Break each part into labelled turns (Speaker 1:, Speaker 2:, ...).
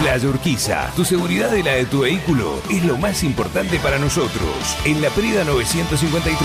Speaker 1: Playa Urquiza, tu seguridad y la de tu vehículo es lo más importante para nosotros. En la Prida 953.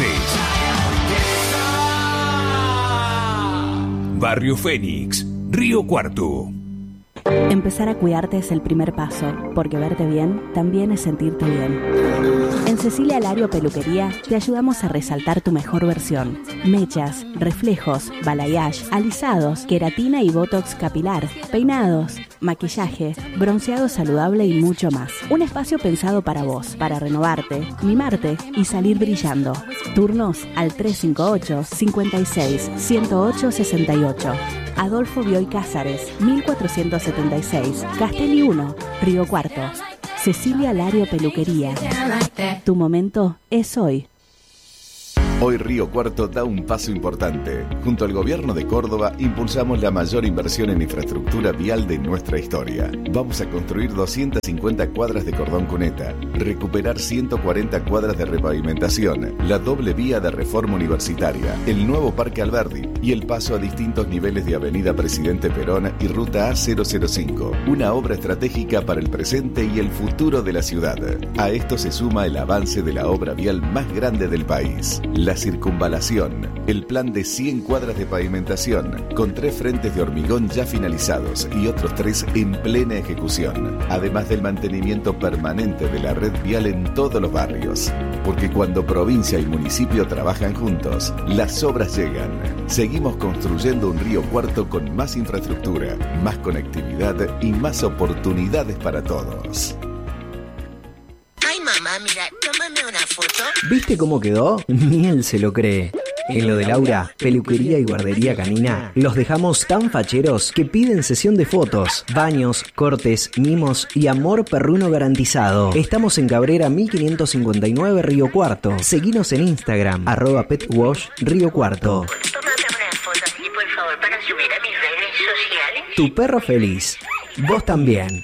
Speaker 1: Barrio Fénix, Río Cuarto.
Speaker 2: Empezar a cuidarte es el primer paso, porque verte bien también es sentirte bien. En Cecilia Lario Peluquería te ayudamos a resaltar tu mejor versión. Mechas, reflejos, balayage, alisados, queratina y botox capilar, peinados, maquillaje, bronceado saludable y mucho más. Un espacio pensado para vos, para renovarte, mimarte y salir brillando. Turnos al 358 56 108 68. Adolfo Bioy Cázares, 1476, Castelli 1, Río Cuarto. Cecilia Lario Peluquería. Tu momento es hoy.
Speaker 3: Hoy Río Cuarto da un paso importante. Junto al gobierno de Córdoba impulsamos la mayor inversión en infraestructura vial de nuestra historia. Vamos a construir 250 cuadras de cordón cuneta, recuperar 140 cuadras de repavimentación, la doble vía de reforma universitaria, el nuevo Parque Alberdi y el paso a distintos niveles de Avenida Presidente Perón y Ruta A005. Una obra estratégica para el presente y el futuro de la ciudad. A esto se suma el avance de la obra vial más grande del país. La circunvalación, el plan de 100 cuadras de pavimentación, con 3 frentes de hormigón ya finalizados y otros 3 en plena ejecución, además del mantenimiento permanente de la red vial en todos los barrios. Porque cuando provincia y municipio trabajan juntos, las obras llegan. Seguimos construyendo un Río Cuarto con más infraestructura, más conectividad y más oportunidades para todos.
Speaker 4: Mamá, mira, tómame una foto.
Speaker 5: ¿Viste cómo quedó? Ni él se lo cree. En lo de Laura, peluquería y guardería canina, los dejamos tan facheros que piden sesión de fotos, baños, cortes, mimos y amor perruno garantizado. Estamos en Cabrera 1559 Río Cuarto. Seguinos en Instagram, @petwash Río Cuarto.
Speaker 4: Tómame una foto aquí, por favor, para subir a mis redes sociales.
Speaker 5: Tu perro feliz. Vos también.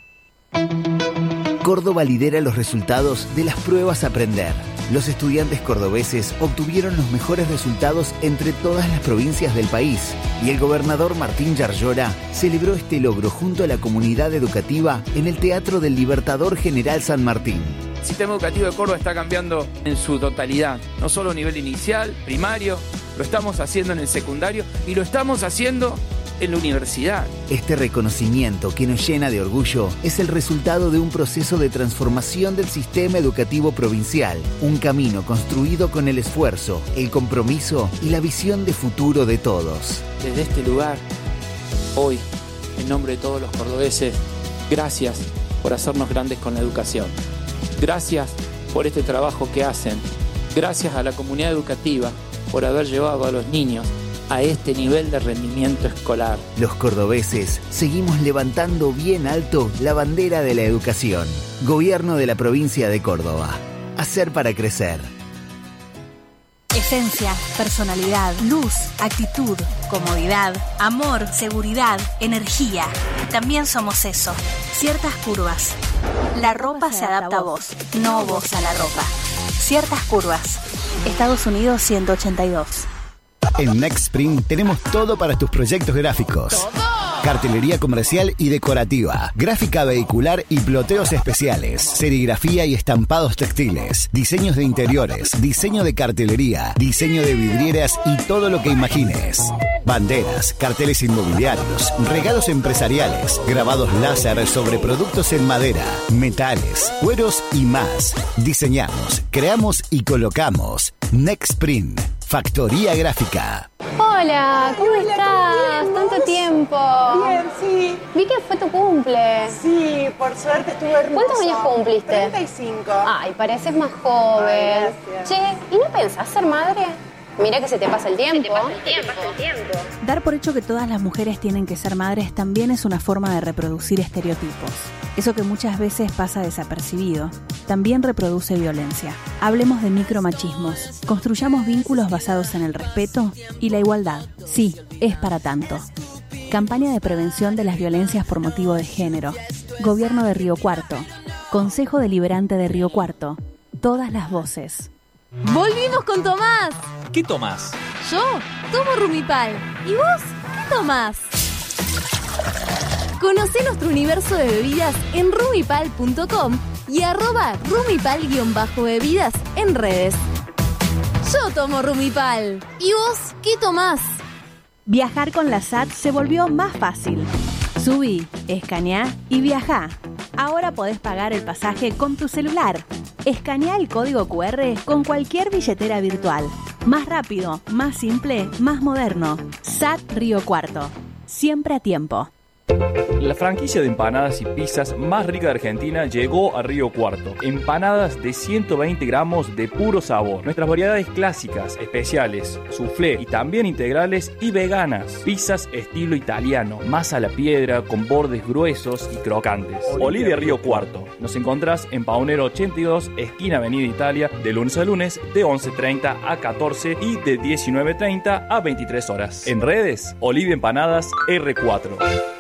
Speaker 6: Córdoba lidera los resultados de las pruebas Aprender. Los estudiantes cordobeses obtuvieron los mejores resultados entre todas las provincias del país y el gobernador Martín Yarlora celebró este logro junto a la comunidad educativa en el Teatro del Libertador General San Martín.
Speaker 7: El sistema educativo de Córdoba está cambiando en su totalidad, no solo a nivel inicial, primario, lo estamos haciendo en el secundario y lo estamos haciendo en la universidad.
Speaker 6: Este reconocimiento que nos llena de orgullo es el resultado de un proceso de transformación del sistema educativo provincial, un camino construido con el esfuerzo, el compromiso y la visión de futuro de todos.
Speaker 7: Desde este lugar, hoy, en nombre de todos los cordobeses, gracias por hacernos grandes con la educación. Gracias por este trabajo que hacen. Gracias a la comunidad educativa por haber llevado a los niños a este nivel de rendimiento escolar.
Speaker 6: Los cordobeses seguimos levantando bien alto la bandera de la educación. Gobierno de la provincia de Córdoba. Hacer para crecer.
Speaker 8: Esencia, personalidad, luz, actitud, comodidad, amor, seguridad, energía. También somos eso. Ciertas curvas. La ropa se adapta a vos, no vos a la ropa. Ciertas curvas. Estados Unidos 182.
Speaker 9: En Nextprint tenemos todo para tus proyectos gráficos. ¡Todo! Cartelería comercial y decorativa, gráfica vehicular y ploteos especiales, serigrafía y estampados textiles, diseños de interiores, diseño de cartelería, diseño de vidrieras y todo lo que imagines. Banderas, carteles inmobiliarios, regalos empresariales, grabados láser sobre productos en madera, metales, cueros y más. Diseñamos, creamos y colocamos. Nextprint, factoría gráfica.
Speaker 10: Hola, ¿cómo estás?
Speaker 11: Bien,
Speaker 10: Tanto tiempo.
Speaker 11: Bien, sí.
Speaker 10: Vi que fue tu cumple.
Speaker 11: Sí, por suerte estuve hermoso.
Speaker 10: ¿Cuántos años cumpliste?
Speaker 11: 35.
Speaker 10: Ay, pareces más joven.
Speaker 11: Ay,
Speaker 10: che, ¿y no pensás ser madre? Mira que se te pasa el tiempo.
Speaker 2: Dar por hecho que todas las mujeres tienen que ser madres también es una forma de reproducir estereotipos. Eso que muchas veces pasa desapercibido, también reproduce violencia. Hablemos de micromachismos. Construyamos vínculos basados en el respeto y la igualdad. Sí, es para tanto. Campaña de prevención de las violencias por motivo de género. Gobierno de Río Cuarto. Consejo Deliberante de Río Cuarto. Todas las voces.
Speaker 12: ¡Volvimos con Tomás!
Speaker 13: ¿Qué tomás?
Speaker 12: Yo tomo Rumipal. ¿Y vos qué tomás? Conoce nuestro universo de bebidas en rumipal.com y @rumipal_bebidas en redes. Yo tomo Rumipal. ¿Y vos qué tomás?
Speaker 2: Viajar con la SAT se volvió más fácil. Subí, escaneá y viajá. Ahora podés pagar el pasaje con tu celular. Escanea el código QR con cualquier billetera virtual. Más rápido, más simple, más moderno. SAT Río Cuarto. Siempre a tiempo.
Speaker 13: La franquicia de empanadas y pizzas más rica de Argentina llegó a Río Cuarto. Empanadas de 120 gramos de puro sabor. Nuestras variedades clásicas, especiales, soufflé y también integrales y veganas. Pizzas estilo italiano, masa a la piedra con bordes gruesos y crocantes. Olivia Río Cuarto. Nos encontrás en Paunero 82, esquina Avenida Italia, de lunes a lunes, de 11:30 a 14 y de 19:30 a 23 horas. En redes, Olivia Empanadas R4.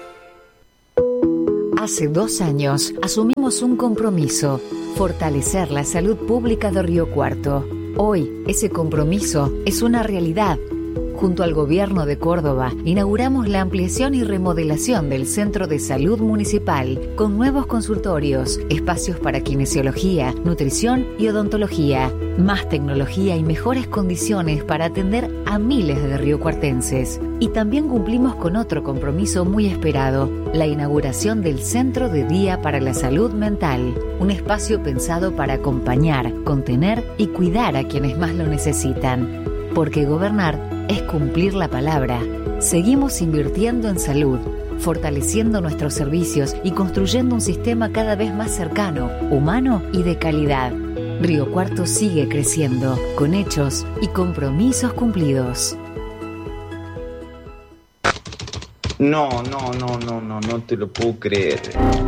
Speaker 14: Hace 2 años asumimos un compromiso: fortalecer la salud pública de Río Cuarto. Hoy, ese compromiso es una realidad. Junto al Gobierno de Córdoba, inauguramos la ampliación y remodelación del Centro de Salud Municipal, con nuevos consultorios, espacios para kinesiología, nutrición y odontología, más tecnología y mejores condiciones para atender a miles de riocuartenses. Y también cumplimos con otro compromiso muy esperado: la inauguración del Centro de Día para la Salud Mental, un espacio pensado para acompañar, contener y cuidar a quienes más lo necesitan. Porque gobernar es cumplir la palabra. Seguimos invirtiendo en salud, fortaleciendo nuestros servicios y construyendo un sistema cada vez más cercano, humano y de calidad. Río Cuarto sigue creciendo, con hechos y compromisos cumplidos.
Speaker 15: No te lo puedo creer.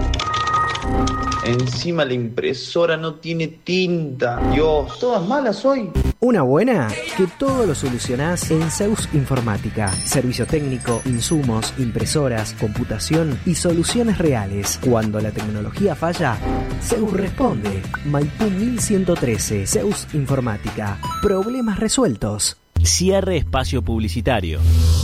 Speaker 15: Encima la impresora no tiene tinta. Dios, todas malas hoy.
Speaker 5: Una buena, que todo lo solucionás en Zeus Informática. Servicio técnico, insumos, impresoras, computación y soluciones reales. Cuando la tecnología falla, Zeus responde. Maipú 1113, Zeus Informática. Problemas resueltos.
Speaker 16: Cierre espacio publicitario.